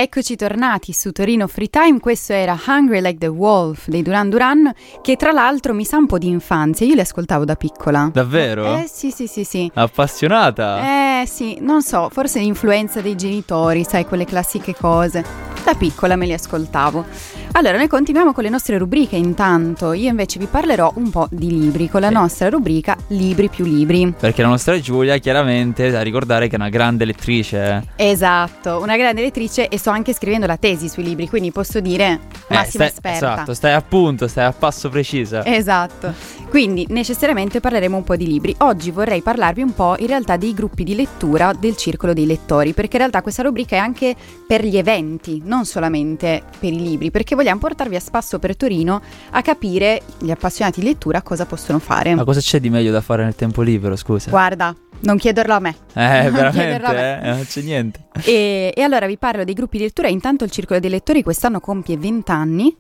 Eccoci tornati su Torino Free Time, questo era Hungry Like the Wolf dei Duran Duran, che tra l'altro mi sa un po' di infanzia, io li ascoltavo da piccola. Davvero? Sì. Appassionata? Sì, non so, forse l'influenza dei genitori, sai, quelle classiche cose. Da piccola me li ascoltavo. Allora, noi continuiamo con le nostre rubriche intanto, io invece vi parlerò un po' di libri, con la nostra rubrica Libri più libri. Perché la nostra Giulia chiaramente da ricordare che è una grande lettrice. Esatto, una grande lettrice e sto anche scrivendo la tesi sui libri, quindi posso dire massima esperta. Esatto, stai a passo precisa. Esatto, quindi necessariamente parleremo un po' di libri. Oggi vorrei parlarvi un po' in realtà dei gruppi di lettura del Circolo dei Lettori, perché in realtà questa rubrica è anche per gli eventi, non solamente per i libri, perché vogliamo portarvi a spasso per Torino a capire gli appassionati di lettura cosa possono fare. Ma cosa c'è di meglio da fare nel tempo libero, scusa? Guarda, non chiederlo a me. Veramente, non c'è niente. E allora vi parlo dei gruppi di lettura. Intanto il Circolo dei Lettori quest'anno compie 20 anni.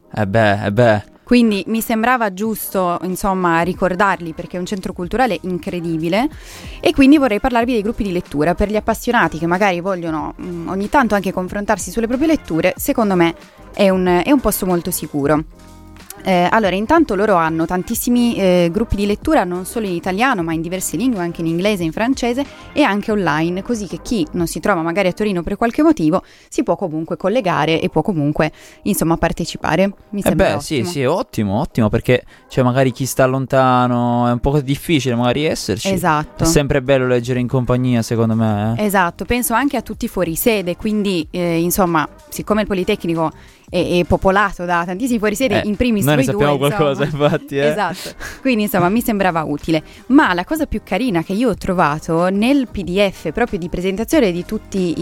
Quindi mi sembrava giusto, insomma, ricordarli perché è un centro culturale incredibile e quindi vorrei parlarvi dei gruppi di lettura per gli appassionati che magari vogliono ogni tanto anche confrontarsi sulle proprie letture. Secondo me è un posto molto sicuro. Allora, intanto loro hanno tantissimi gruppi di lettura non solo in italiano ma in diverse lingue, anche in inglese, in francese e anche online, così che chi non si trova magari a Torino per qualche motivo si può comunque collegare e può comunque insomma partecipare. Mi sembra ottimo. Sì, ottimo perché cioè magari chi sta lontano è un po' difficile magari esserci. Esatto. È sempre bello leggere in compagnia, secondo me. Esatto, penso anche a tutti fuori sede, quindi insomma, siccome il Politecnico è popolato da tantissimi fuorisede, in primis noi voi ne sappiamo due, qualcosa, infatti. Esatto, quindi insomma mi sembrava utile. Ma la cosa più carina che io ho trovato nel PDF proprio di presentazione di tutti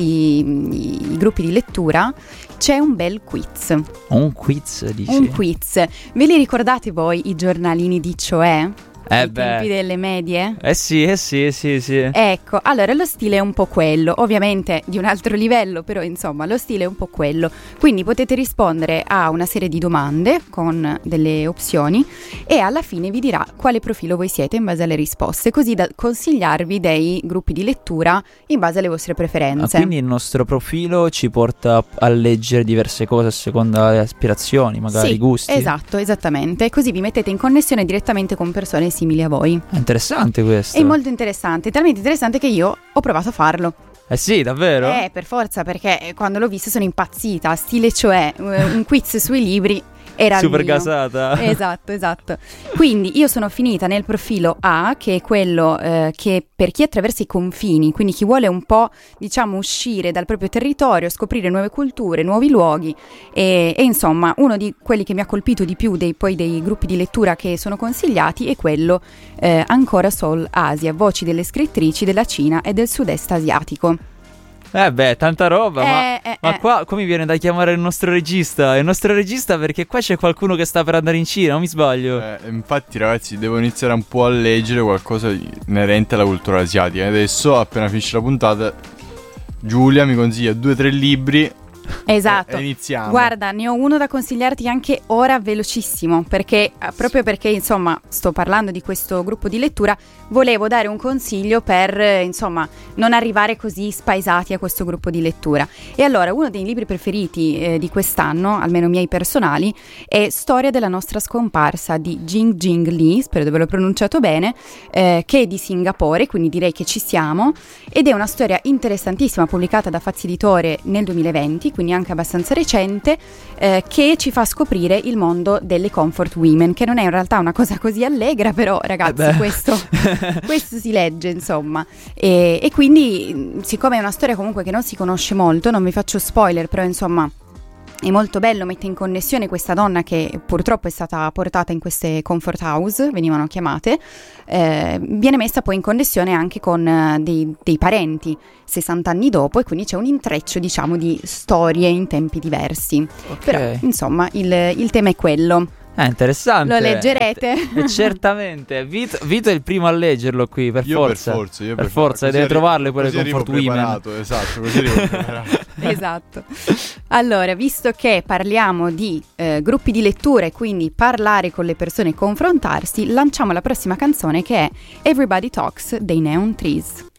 i gruppi di lettura c'è un bel quiz. Un quiz, dici? Un quiz. Ve li ricordate voi i giornalini di Cioè? Ai tempi delle medie? Sì. Ecco, allora lo stile è un po' quello, ovviamente di un altro livello, però insomma lo stile è un po' quello. Quindi potete rispondere a una serie di domande con delle opzioni e alla fine vi dirà quale profilo voi siete in base alle risposte, così da consigliarvi dei gruppi di lettura in base alle vostre preferenze. Quindi il nostro profilo ci porta a leggere diverse cose a seconda delle aspirazioni, magari gusti. Esatto, esattamente. Così vi mettete in connessione direttamente con persone simili a voi. È interessante questo. È molto interessante, talmente interessante che io ho provato a farlo. Sì, davvero? Per forza, perché quando l'ho visto sono impazzita, stile Cioè, un quiz sui libri. Era super gasata. Esatto. Quindi io sono finita nel profilo A, che è quello che per chi attraversa i confini, quindi chi vuole un po' diciamo uscire dal proprio territorio, scoprire nuove culture, nuovi luoghi e insomma uno di quelli che mi ha colpito di più dei gruppi di lettura che sono consigliati è quello Ancora Sol Asia, voci delle scrittrici della Cina e del sud-est asiatico. Tanta roba, ma qua come viene da chiamare il nostro regista? Il nostro regista perché qua c'è qualcuno che sta per andare in Cina, non mi sbaglio? Infatti ragazzi, devo iniziare un po' a leggere qualcosa inerente alla cultura asiatica. Adesso, appena finisce la puntata, Giulia mi consiglia 2 o 3 libri. Esatto. Iniziamo. Guarda, ne ho uno da consigliarti anche ora velocissimo, perché proprio perché insomma sto parlando di questo gruppo di lettura, volevo dare un consiglio per insomma non arrivare così spaesati a questo gruppo di lettura. E allora uno dei libri preferiti di quest'anno, almeno miei personali, è Storia della nostra scomparsa di Jing Jing Lee, spero di averlo pronunciato bene, che è di Singapore, quindi direi che ci siamo, ed è una storia interessantissima pubblicata da Fazzi Editore nel 2020, quindi anche abbastanza recente, che ci fa scoprire il mondo delle comfort women, che non è in realtà una cosa così allegra, però ragazzi questo si legge insomma, e quindi siccome è una storia comunque che non si conosce molto, non vi faccio spoiler, però insomma è molto bello, mette in connessione questa donna che purtroppo è stata portata in queste comfort house, venivano chiamate, viene messa poi in connessione anche con dei parenti 60 anni dopo, e quindi c'è un intreccio diciamo di storie in tempi diversi. Però insomma il tema è quello. Interessante. Lo leggerete? Certamente. Vito è il primo a leggerlo qui, per forza. Per forza, deve trovarle quelle comfort women. Esatto, così arrivo preparato. Esatto. Allora, visto che parliamo di gruppi di lettura e quindi parlare con le persone e confrontarsi, lanciamo la prossima canzone che è Everybody Talks dei Neon Trees.